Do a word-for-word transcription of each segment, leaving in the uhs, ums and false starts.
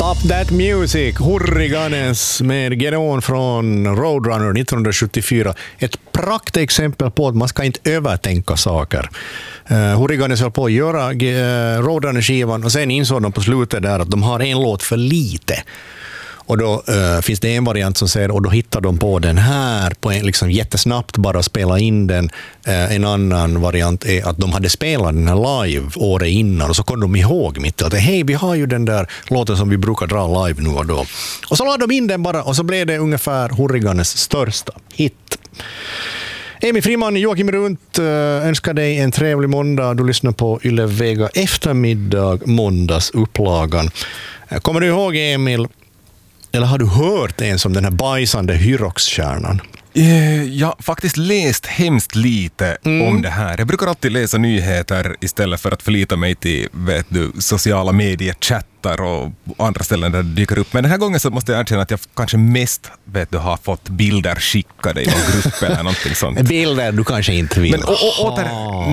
Stop That Music, Hurriganes med Get On från Roadrunner nittonhundrasjuttiofyra. Ett praktexempel på att man ska inte övertänka saker. Uh, Hurriganes höll på att göra uh, Roadrunner-skivan och sen insåg de på slutet där att de har en låt för lite. Och då uh, finns det en variant som säger, och då hittar de på den här på en, liksom jättesnabbt bara spela in den. Uh, en annan variant är att de hade spelat den här live året innan och så kom de ihåg mitt att hej, vi har ju den där låten som vi brukar dra live nu och då. Och så lade de in den bara och så blev det ungefär Hurriganes största hit. Emil Friman, Joakim Runt önskar dig en trevlig måndag. Du lyssnar på Yle Vega eftermiddag, måndagsupplagan. Kommer du ihåg, Emil, eller har du hört ens om den här bajsande Hyrox-kärnan? Jag har faktiskt läst hemskt lite mm. om det här. Jag brukar alltid läsa nyheter istället för att förlita mig till, vet du, sociala medier-chattar och andra ställen där det dyker upp. Men den här gången så måste jag erkänna att jag kanske mest, vet du, har fått bilder skickade i någon grupp eller någonting sånt. Bilder du kanske inte vill Men, å, å, åter,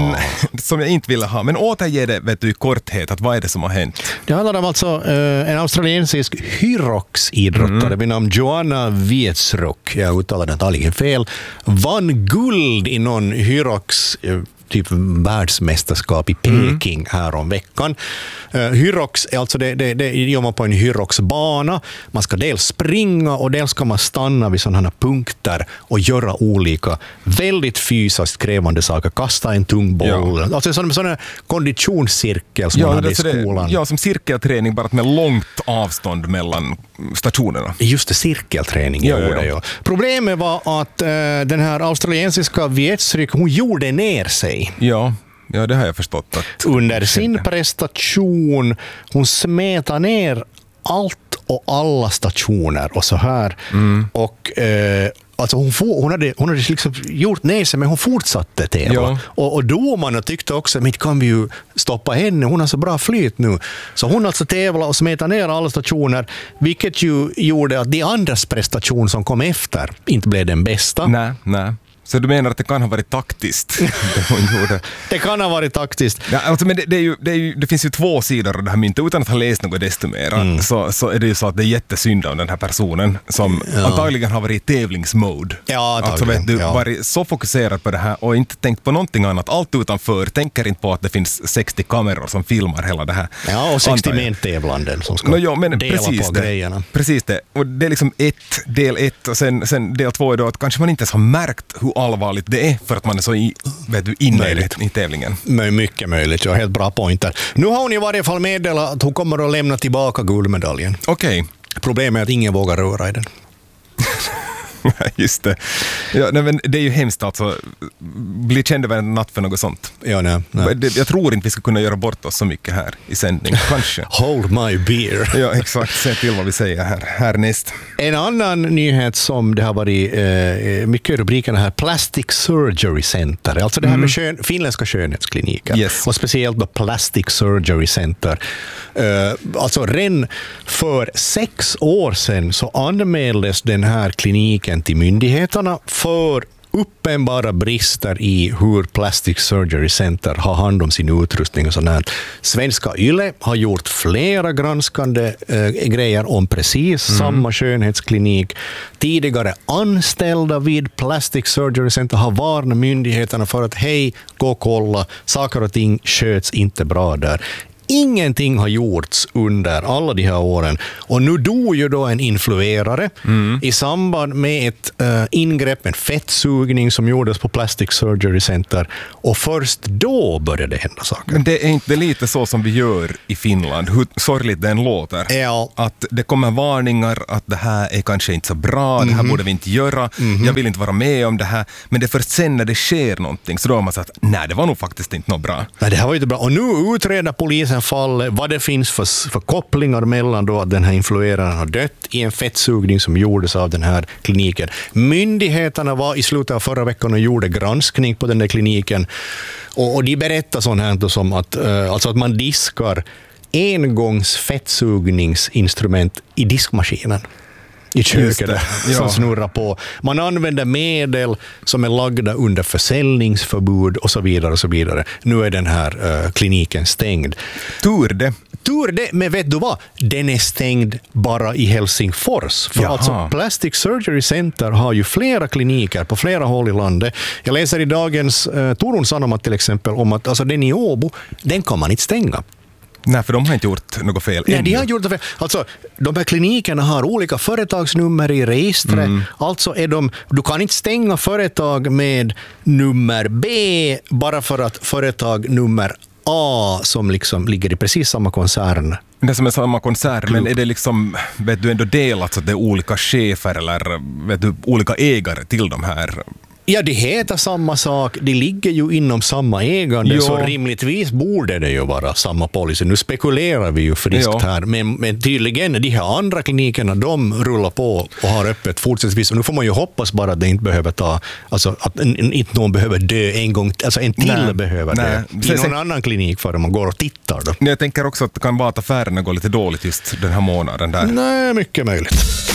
som jag inte ville ha. Men återge det, vet du, i korthet, att vad är det som har hänt? Det handlar om alltså uh, en australiensisk Hyrox-idrottare mm. vid namn Joanna Wietsrock. Jag uttalar den taligen fel. Vann guld i någon Hyrox typ världsmästerskap i Peking mm. här om veckan. Uh, Hyrox är alltså det, det, det gör man på en Hyrox-bana. Man ska dels springa och dels ska man stanna vid sådana här punkter och göra olika väldigt fysiskt krävande saker. Kasta en tung boll. Ja. Alltså en sån här konditionscirkel som ja, man hade i skolan. Det, ja, som cirkelträning bara med långt avstånd mellan stationerna. Just det, cirkelträning. Ja, ja, ja. Problemet var att uh, den här australiensiska Wietsrock, hon gjorde ner sig. Ja, ja, det har jag förstått. Att under sin prestation, hon smetade ner allt och alla stationer och så här. Mm. Och eh, alltså hon, for, hon hade, hon hade liksom gjort ner sig, men hon fortsatte tävla. Ja. Och, och domarna tyckte också, men kan vi ju stoppa henne, hon har så bra flyt nu. Så hon alltså tävlade och smetade ner alla stationer, vilket ju gjorde att de andras prestation som kom efter inte blev den bästa. Nej, nej. Så du menar att det kan ha varit taktiskt? Det, hon gjorde. Det kan ha varit taktiskt. Ja, alltså, men det, det, är ju, det, är ju, det finns ju två sidor av det här myntet. Utan att ha läst något desto mer mm. så, så är det ju så att det är jättesynd om den här personen som ja. antagligen har varit i tävlingsmode. Ja, alltså vet du, ja. varit så fokuserad på det här och inte tänkt på någonting annat. Allt utanför, tänker inte på att det finns sextio kameror som filmar hela det här. Ja, och sextio medtävlanden som ska no, ja, men dela precis på det, grejerna. Precis det. Och det är liksom ett, del ett och sen, sen del två är då att kanske man inte ens har märkt hur allvarligt det är för att man är så i, vet du, inne i tävlingen. Men mycket möjligt, jag har helt bra pointer. Nu har hon i varje fall meddelat att hon kommer att lämna tillbaka guldmedaljen. Okej. Okay. Problemet är att ingen vågar röra i den. Just det. Ja, nej, men det är ju hemskt alltså. Bli känd över en natt för något sånt. Ja, nej, nej. Jag tror inte vi ska kunna göra bort oss så mycket här i sändning. Kanske. Hold my beer. Ja, exakt. Se till vad vi säger här härnäst. En annan nyhet som det har varit eh, mycket rubrikerna här. Plastic Surgery Center. Alltså det här mm. med skön, finländska skönhetskliniker. Yes. Och speciellt då Plastic Surgery Center. Eh, alltså redan för sex år sedan så anmäldes den här kliniken till myndigheterna för uppenbara brister i hur Plastic Surgery Center har hand om sin utrustning och sådär. Svenska Yle har gjort flera granskande äh, grejer om precis mm. samma skönhetsklinik. Tidigare anställda vid Plastic Surgery Center har varnat myndigheterna för att hej, gå och kolla, saker och ting sköts inte bra där. Ingenting har gjorts under alla de här åren. Och nu dog ju då en influerare mm. i samband med ett uh, ingrepp, en fettsugning som gjordes på Plastic Surgery Center. Och först då började det hända saker. Men det är inte lite så som vi gör i Finland, hur sorgligt den låter. Ja. Att det kommer varningar att det här är kanske inte så bra, mm-hmm. det här borde vi inte göra, mm-hmm. jag vill inte vara med om det här. Men det är först sen när det sker någonting så då har man sagt, nej det var nog faktiskt inte något bra. Nej, det här var ju inte bra. Och nu utreder polisen fall, vad det finns för, för kopplingar mellan då att den här influeraren har dött i en fettsugning som gjordes av den här kliniken. Myndigheterna var i slutet av förra veckan och gjorde granskning på den där kliniken och, och de berättar sånt här som att, uh, alltså att man diskar engångs fettsugningsinstrument i diskmaskinen. i köket Ja. som snurrar på. Man använder medel som är lagda under försäljningsförbud och så vidare och så vidare. Nu är den här uh, kliniken stängd. Tur det. Tur det, men vet du vad? Den är stängd bara i Helsingfors. För Jaha. alltså Plastic Surgery Center har ju flera kliniker på flera håll i landet. Jag läser i dagens uh, Turun Sanomat till exempel om att alltså, den i Åbo, den kan man inte stänga. Nej, för de har inte gjort något fel Nej, ännu. de har gjort det fel. Alltså, de här klinikerna har olika företagsnummer i registret. Mm. Alltså är de, du kan inte stänga företag med nummer B bara för att företag nummer A som liksom ligger i precis samma koncern. Det som är samma koncern, men är det liksom, vet du, ändå delat så att det är olika chefer eller vet du, olika ägare till de här? Ja, det heter samma sak. De ligger ju inom samma ägande, Jo. så rimligtvis borde det ju vara samma policy. Nu spekulerar vi ju friskt Jo. här, men, men tydligen de här andra klinikerna, de rullar på och har öppet fortsättningsvis. Och nu får man ju hoppas bara att det inte behöver ta, alltså att inte någon behöver dö en gång, alltså en till Nej. behöver Nej. dö i Sen- någon sen- annan klinik för man går och tittar då. Jag tänker också att det kan vara att affärerna går lite dåligt just den här månaden där. Nej, mycket möjligt.